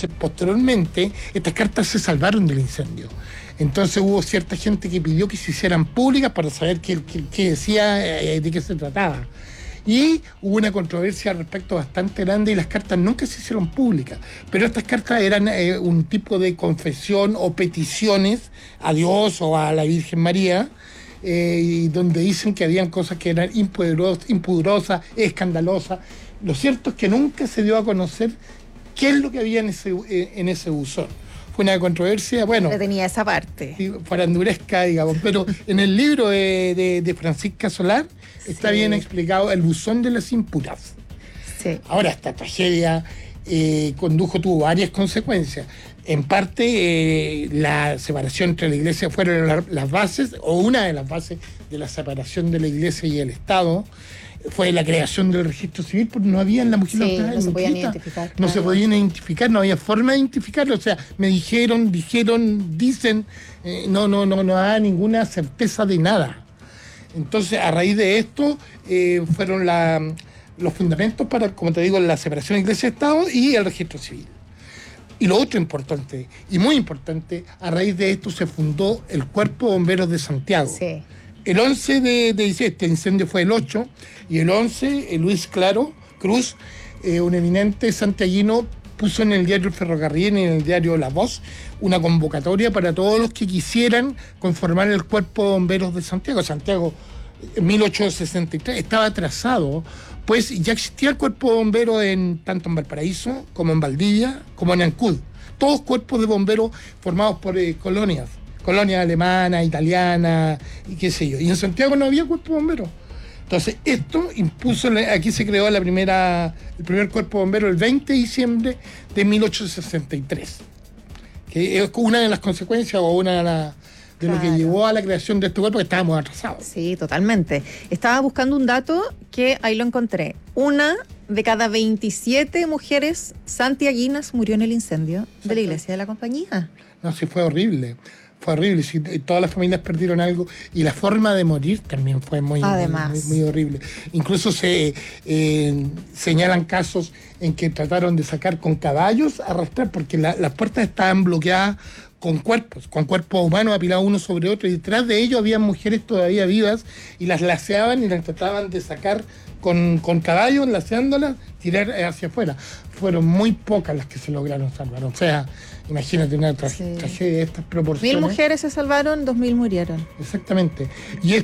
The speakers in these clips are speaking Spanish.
Entonces, posteriormente, estas cartas se salvaron del incendio. Entonces hubo cierta gente que pidió que se hicieran públicas para saber qué decía, de qué se trataba. Y hubo una controversia al respecto bastante grande y las cartas nunca se hicieron públicas. Pero estas cartas eran un tipo de confesión o peticiones a Dios o a la Virgen María, y donde dicen que habían cosas que eran impudorosas, escandalosas. Lo cierto es que nunca se dio a conocer qué es lo que había en ese buzón. Fue una controversia, bueno... tenía esa parte. Faranduresca, digamos, pero en el libro de Francisca Solar está bien explicado el buzón de las impuras. Sí. Ahora, esta tragedia tuvo varias consecuencias. En parte, la separación entre la Iglesia fueron las bases, o una de las bases de la separación de la Iglesia y el Estado, fue la creación del registro civil, porque no había en la mujer no se podían identificar. No se podían identificar, no había forma de identificarlo. O sea, me dijeron, dicen, no da ninguna certeza de nada. Entonces, a raíz de esto, fueron los fundamentos para, como te digo, la separación de Iglesia-Estado y el registro civil. Y lo otro importante, y muy importante, a raíz de esto se fundó el Cuerpo de Bomberos de Santiago. Sí. El 11 de diciembre, este incendio fue el 8, y el 11, Luis Claro Cruz, un eminente santiaguino, puso en el diario El Ferrocarril y en el diario La Voz una convocatoria para todos los que quisieran conformar el Cuerpo de Bomberos de Santiago. Santiago, en 1863, estaba atrasado, pues ya existía el Cuerpo de Bomberos tanto en Valparaíso, como en Valdivia, como en Ancud. Todos cuerpos de bomberos formados por colonias alemanas, italianas, y qué sé yo. Y en Santiago no había cuerpo de bomberos. Entonces, esto impuso, aquí se creó el primer cuerpo de bomberos el 20 de diciembre de 1863. Que es una de las consecuencias o una de lo que llevó a la creación de este cuerpo, que estábamos atrasados. Sí, totalmente. Estaba buscando un dato que ahí lo encontré. 1 de cada 27 mujeres santiaguinas murió en el incendio de la iglesia de la Compañía. No, sí, fue horrible. Fue horrible, sí, todas las familias perdieron algo y la forma de morir también fue muy horrible. Incluso se señalan casos en que trataron de sacar con caballos, arrastrar, porque las puertas estaban bloqueadas con cuerpos humanos apilados uno sobre otro, y detrás de ellos había mujeres todavía vivas y las laceaban y las trataban de sacar con caballos, laceándolas, tirar hacia afuera. Fueron muy pocas las que se lograron salvar. O sea, imagínate una tragedia de estas proporciones. 1.000 mujeres se salvaron, 2.000 murieron. Exactamente. Y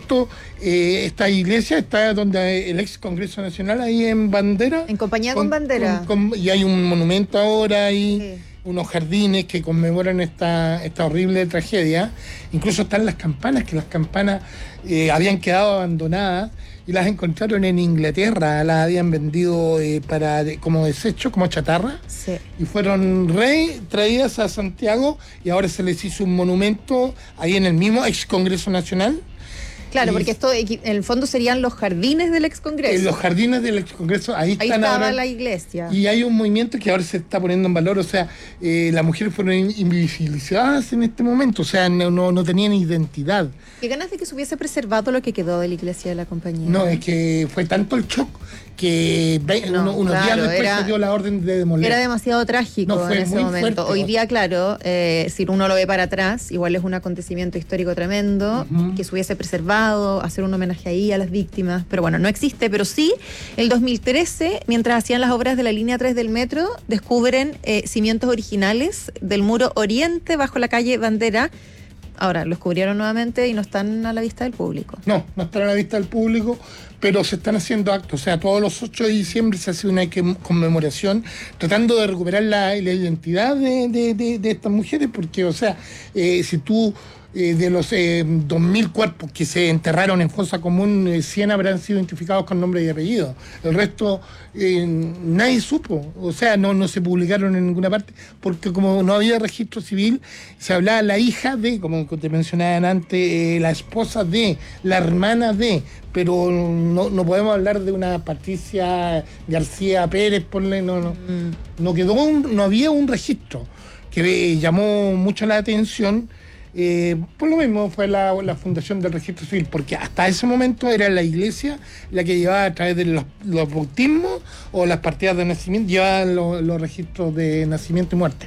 esta iglesia está donde el ex Congreso Nacional, ahí en Bandera. En Compañía con Bandera. Y hay un monumento ahora ahí, unos jardines que conmemoran esta horrible tragedia. Incluso están las campanas, que las campanas habían quedado abandonadas y las encontraron en Inglaterra, las habían vendido como desecho, como chatarra, y fueron traídas a Santiago y ahora se les hizo un monumento ahí en el mismo ex Congreso Nacional. Claro, porque esto en el fondo serían los jardines del ex Congreso. Los jardines del ex Congreso, ahí estaba ahora, la iglesia. Y hay un movimiento que ahora se está poniendo en valor, o sea, las mujeres fueron invisibilizadas en este momento, o sea, no tenían identidad. ¿Qué ganas de que se hubiese preservado lo que quedó de la iglesia de la Compañía? No, es que fue tanto el shock que unos días después se dio la orden de demoler. Era demasiado trágico en ese momento. Hoy día, claro, si uno lo ve para atrás, igual es un acontecimiento histórico tremendo, que se hubiese preservado, hacer un homenaje ahí a las víctimas, pero bueno, no existe. Pero sí, el 2013, mientras hacían las obras de la línea 3 del metro, descubren cimientos originales del muro oriente bajo la calle Bandera. Ahora, los cubrieron nuevamente y no están a la vista del público. No están a la vista del público, pero se están haciendo actos. O sea, todos los 8 de diciembre se hace una conmemoración tratando de recuperar la identidad de estas mujeres, porque, o sea, si tú... de los 2.000 cuerpos que se enterraron en fosa común, 100 habrán sido identificados con nombre y apellido. El resto nadie supo, o sea, no se publicaron en ninguna parte, porque como no había registro civil, se hablaba la hija de, como te mencionaban antes, la esposa de, la hermana de, pero no podemos hablar de una Patricia García Pérez, no quedó no había un registro que llamó mucho la atención. Por lo mismo fue la fundación del registro civil, porque hasta ese momento era la iglesia la que llevaba a través de los bautismos o las partidas de nacimiento, llevaba los registros de nacimiento y muerte.